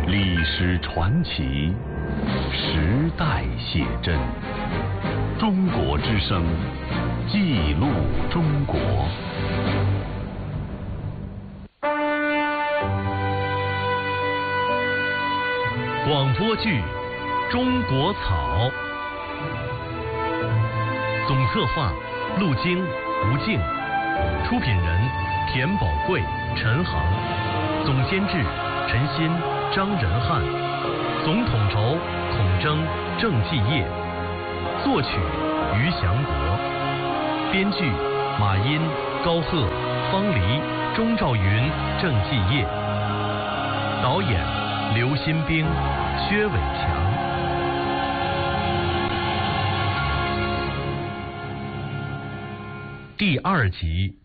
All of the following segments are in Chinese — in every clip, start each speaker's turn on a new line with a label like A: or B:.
A: 历史传奇，时代写真。中国之声，记录中国。
B: 广播剧《中国草》，总策划陆京、吴静，出品人田宝贵、陈航，总监制陈鑫、张仁汉，总统筹孔征、郑继业，作曲于祥国，编剧马殷、高鹤、方黎、钟兆云、郑继业，导演刘新兵、薛伟强。第2集。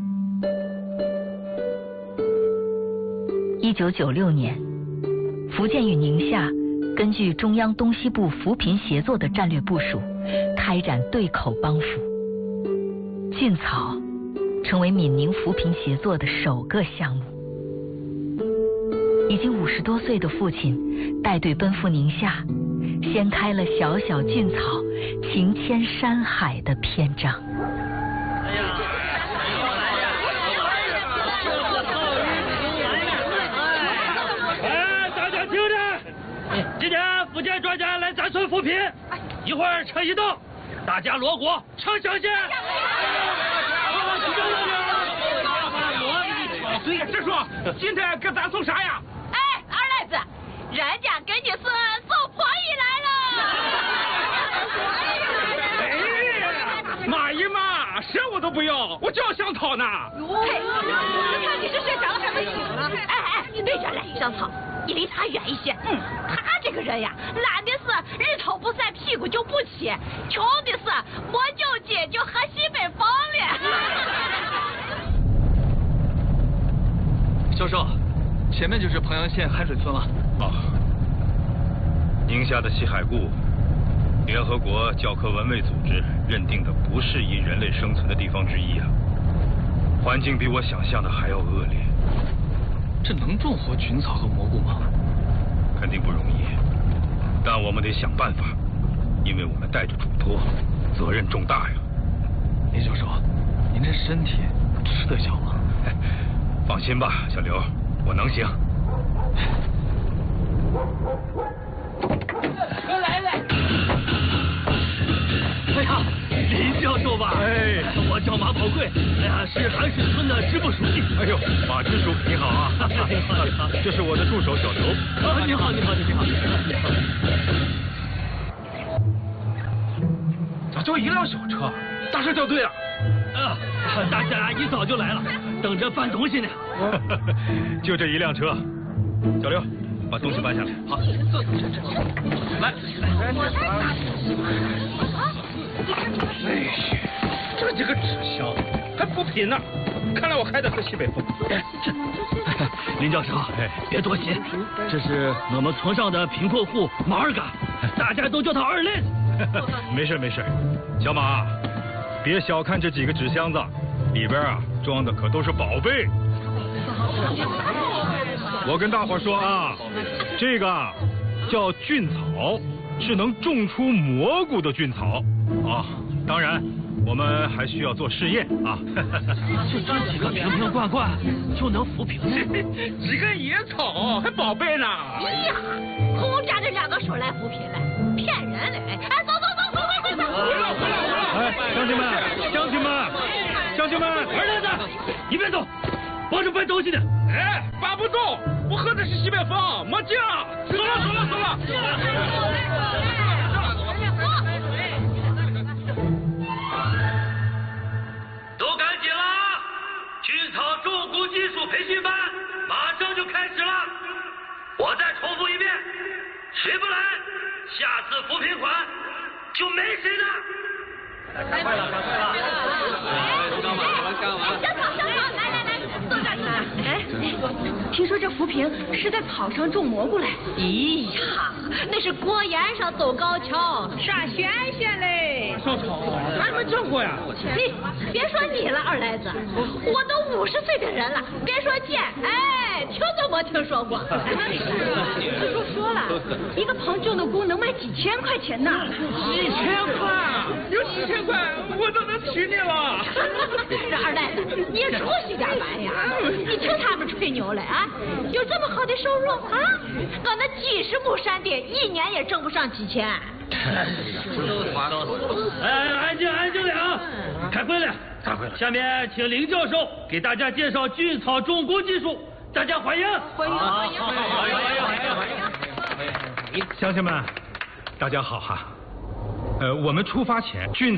C: 1996年，福建与宁夏根据中央东西部扶贫协作的战略部署，开展对口帮扶。菌草成为闽宁扶贫协作的首个项目。已经50多岁的父亲带队奔赴宁夏，掀开了小小菌草情牵山海的篇章。
D: 大家听着，今天福建专家来咱村扶贫，一会儿车一到，大家锣鼓唱响先。
E: 对呀，师叔，今天给咱送啥呀？
F: 哎，二赖子，人家给你送婆姨来了。
E: 哎，妈姨妈，什我都不要，我就要香草呢。
F: 嘿，你看你这睡着了还没醒呢。哎，对着来，香草，你离他远一些。他这个人呀，懒的是日头不晒屁股就不起，穷的是没救济就喝西北风了。
G: 教授，前面就是彭阳县海水村了。
H: 宁夏的西海固，联合国教科文卫组织认定的不适宜人类生存的地方之一啊。环境比我想象的还要恶劣。
G: 这能种活菌草和蘑菇吗？
H: 肯定不容易，但我们得想办法，因为我们带着嘱托，责任重大呀。
G: 李教授，您这身体吃得消吗？
H: 放心吧，小刘，我能行。
D: 车来了！哎呀，林教授吧？
H: 哎，
D: 我叫马宝贵，哎呀，是海水村的支部书记。
H: 哎呦，马支书，你好啊！
D: 你好，
H: 这是我的助手小刘。
D: 你好。
E: 咋就一辆小车？大事掉队了。
D: 大家一早就来了，等着搬东西呢。
H: 就这一辆车，小刘，把东西搬下来。
E: 好，来。哎，这几个纸箱还扶贫呢，看来我还得喝西北风。
D: 林教授，别多心，这是我们村上的贫困户马二嘎，大家都叫他二赖子。
H: 没事，小马，别小看这几个纸箱子，里边装的可都是宝贝。我跟大伙说啊，这个叫菌草，是能种出蘑菇的菌草啊。当然，我们还需要做试验啊。
D: 就这几个瓶罐罐就能扶贫？
E: 几个野草还宝贝呢？
F: 哎呀，空夹着2个手来扶贫来，骗人嘞！哎，走！
H: 哎，乡亲们，
D: 二赖子，一边走，帮着搬东西呢。
E: 哎，搬不动，我喝的是西北风，没劲了。走了。
D: 都赶紧啦！菌草种菇技术培训班马上就开始了。我再重复一遍，谁不来，下次扶贫款就没谁的。赶快了！
F: 香草，来，坐这儿。哎，听说这扶贫是在草上种蘑菇嘞？咦呀，那是锅沿上走高跷，上玄仙嘞！
E: 上草还没见过呀？
F: 你别说你了，二赖子，我都50岁的人了，别说见，哎，听都没我听说过。师叔说了，一个胖菌的菇能卖几千块钱呢。
E: 几千块？有几千块，我都能娶你了。
F: 这二奶奶，你也出息点吧呀！你听他们吹牛嘞啊！有这么好的收入啊？我那几十亩山地，一年也挣不上几千。
D: 安静点，开会了。下面请林教授给大家介绍菌草种菇技术，大家欢迎。
F: 欢迎！
H: 乡亲们，大家好哈。我们出发前，菌